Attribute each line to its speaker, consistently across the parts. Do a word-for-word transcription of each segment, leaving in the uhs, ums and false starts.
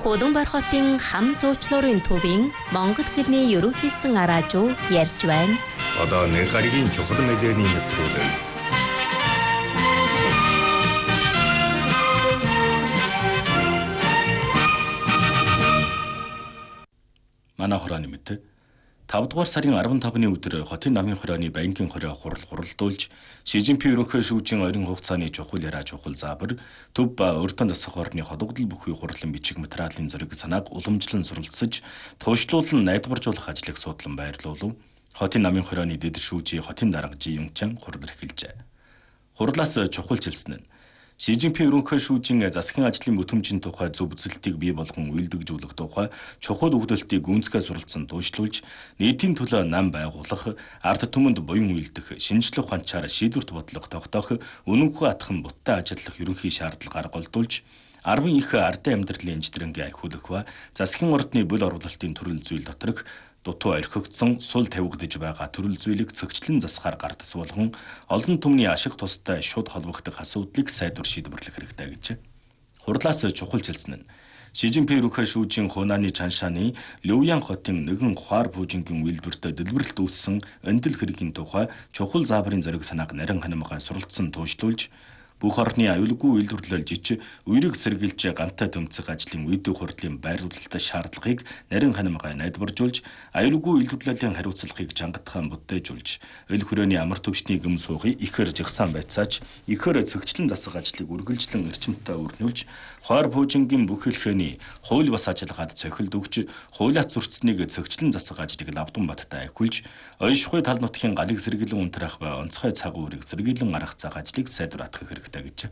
Speaker 1: Улаанбаатар хотын хам зуучлуурын төвийн монгол хэлний ерөнхийсэн араажуу ярьж байна.
Speaker 2: Одоо нэг гаригийн чухал мэдээний нэвтрүүлэг.
Speaker 3: Манай хорооны мэт тавд дугаар сарын арван тавны өдөр хотын намын хорооны банкын хороо хурал хуралдуулж Шижинпи ерөнхий шүүжийн ойрын хугацааны чухал яриа чухал заабар төв ба урьдан засах орны ходогдол бүхий хурлан бичиг материалын зэрэг санааг уламжлан суралцаж туушруулан найдваржуулах ажлыг судлан байрлуулав. Хотын намын хорооны дэдэр шүүжийн хотын дарга Жи Юнчан хурал эрхэлжээ. Хурлаас чухал жилсэн нь Шижинпи ерөнхий шүүжийн засгийн ажлын бүтэмжийн тухай зөв үзэлтийг бий болгон үйлдвэжүүлэх тухай чухал өгдөлтийг гүнзгий суралцсан туушлуулж нийтийн төлөө нам байгуулах, ард түмэнд буян үйлдэх, шинжлэх ухаанчаар шийдвэрт бодлого тогтоох, үнэнгүй атхан буттай ажиллах ерөнхий шаардлага гаргуулж арван их ардын амьдралын инженерингийн ахиулах ба засгийн ордны бүл оруулалтын төрөл зүйл доторх дутуу орхигдсон сул тавигдж байгаа төрөл зүйлийг цогцлон засахаар гардас болгон олон түмний ашиг тустай шууд холбогдох асуудлыг сайдвар шийдвэрлэх хэрэгтэй гэж. Хурлаас чухал жилсэн нь Шижинпи ерөнхий шүүжийн хунааны чаншааны Лөвян хотын нэгэн хуар пуужингийн үйлдвэрт дэлбэрэлт үүссэн эндэл хэргийн тухай чухал заабарын зориг санааг нарийн ханамгаа суралцсан туушлуулж бүх орны аюулгүй үйлдвэрлэлж үерийг сэргийлж гантай төмцөх ажлын үйдэх хурлын байрлуулалтаа шаардлагыг нарийн ханамгаа найдваржуулж аюулгүй үйлдвэрлэлийн хариуцлагыг чангатхан бүтээжүүлж эл хүрээний амар төвчний гэм суугыг ихэр жагсаан байцааж ихэр цогцлон засах ажлыг үргэлжлэн эрчимтэй өрнүүлж хойр пуужингийн бүх хэлхээний хууль бас ажиллагаад цохилд өгч хуулиас зөрчсөнийг цогцлон засах ажлыг лавдан баттай ахиулж ойшихуй тал нутгийн галыг сэргийлэн унтрах ба онцгой цаг уурыг сэргийлэн арах цаг ажлыг сайдварах хэрэгтэй гэж.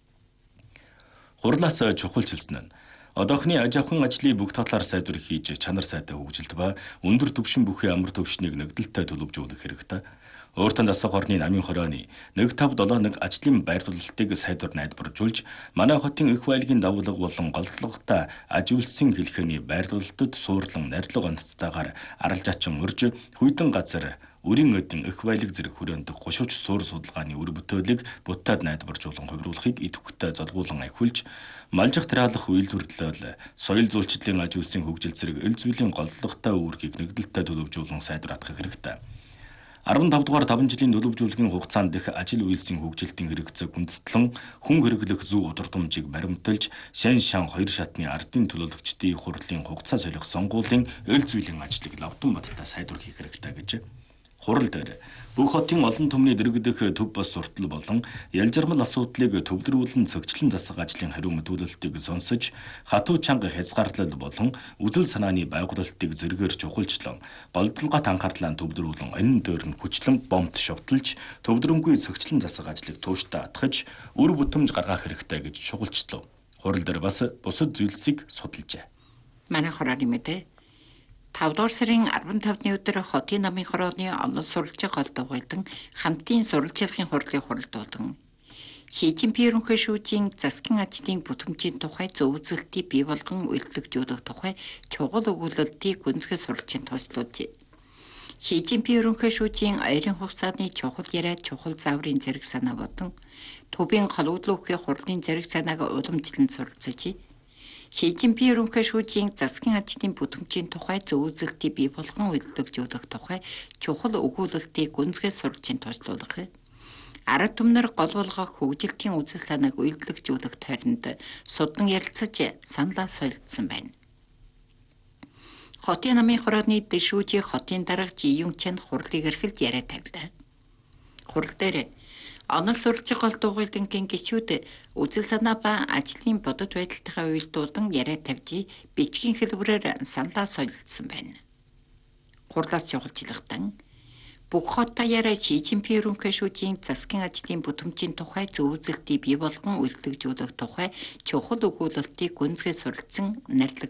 Speaker 3: Хурлаас чухал жилсэн нь одоохны аж ахуйн ажлыг бүх талаар сайдвар хийж чанар сайтай хөгжилт ба өндөр түвшин бүхий амар төвшнийг нэгдэлтэй төлөвжүүлэх хэрэгтэй. Өөртөө засаг орны намын хорооны нэг тавд долоо нэг ажлын байрлуулалтыг сайдвар найдваржуулж манай хотын их байлгийн давуулга болон голдлоготой аж үйлсийн хэлхээний байрлуулалтад суурлан нарилга онцтойгоор аралж ачин урж хүйтэн газар үрийн өдөн их баялаг зэрэг хүрээнд гушууч суур судалгааны үр бүтээлийг буттаад найдваржуулан хувируулахыг идэвхтэй золгуулан ахиулж малжих траалах үйлдвэрлэл соёл зүүлчлийн аж үйлсийн хөгжил зэрэг эл зүйлийн голдлоготой үүргийг нэгдэлтэй төлөвжүүлэн сайдварах хэрэгтэй. арван тав дугаар таван жилийн төлөвжүүлгийн хугацаанд их ажил үйлсийн хөгжилтийн хэрэгцээг хүндэтлэн хүн хэрэглэх зүй удирдамжийг баримталж шан шан хоёр шатны ардын төлөөлөгчдийн хурлын хугацаа солих сонгуулийн эл зүйлийн ажлыг лавдан баттай сайдвар хийх хэрэгтэй гэж. Хурал дээр бүх хотын олон түмний дэргэдэх төв бас суртал болон ялжармал асуудлыг төвлөрүүлэн цогцлон засах ажлын хариу мэдүүлэлтийг сонсож хатуу чанга хязгаарлал болон үзэл санааны байгуулалтыг зэргээр чухалчлан болдолгот анхаарлаа төвлөрүүлэн энэ дээр нь хүчлэн бомт шовтолж төвлөрөмгүй цогцлон засах ажлыг тууштай атгаж үр бүтэмж гаргах хэрэгтэй гэж чухалчлав. Хурал дээр бас бусад зүйлсийг судалжээ.
Speaker 4: Манай хорооны мэдээ тавд дугаар сарын арван тавны өдөр хотын намын хорооны онол суралцах гол дугуйлан хамтын суралцлагын хурлыг хуралдуулан Шижинпи ерөнхий шүүжийн засгийн ажлын бүтэмжийн тухай зөв үзэлтийг бий болгон үйлдвэжүүлэх тухай чухал өгүүлэлтийг гүнзгий суралцсан тооцоолжээ. Шижинпи ерөнхий шүүжийн ойрын хугацааны чухал яриа чухал зааврын зэрэг санаа болон төвийн холбогдлогын хурлын зэрэг санааг уламжлан суралцажээ. Шижинпи ерөнхий шүүжийн засгийн ажлын бүтэмжийн тухай зөв үзэлтийг бий болгон үйлдвэжүүлэх тухай чухал өгүүлэлтийг гүнзгий суралцсан тооцоолох. Ард түмнэр гол болгох хөгжилтийн үзэл санааг үйлдвэжүүлэх тойронд судлан ярилцаж саналаа солилцсон байна. Хотын намын хорооны дэшүүжийн хотын дарга Жи Юнчан хурлыг эрхэлж яриа тавилаа. Хурал дээр онол суралцах гол дугуйлангийн гишүүд үзэл санаа ба ажлын бодит байдалтайгаа уялдуулан яриа тавьж бичгийн хэлбэрээр саналаа солилцсон байна. Хурлаас чухалчлахтан бүх хот даяараа Шижинпи ерөнхий шүүжийн засгийн ажлын бүтэмжийн тухай зөв үзэлтийг бий болгон үйлдвэжүүлэх тухай чухал өгүүлэлтийг гүнзгий суралцсан нарилга